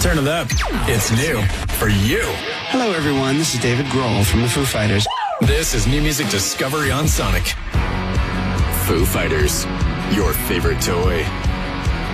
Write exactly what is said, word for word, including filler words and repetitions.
Turn it up. It's new for you. Hello, everyone. This is David Grohl from the Foo Fighters. This is New Music Discovery on Sonic. Foo Fighters, your favorite toy.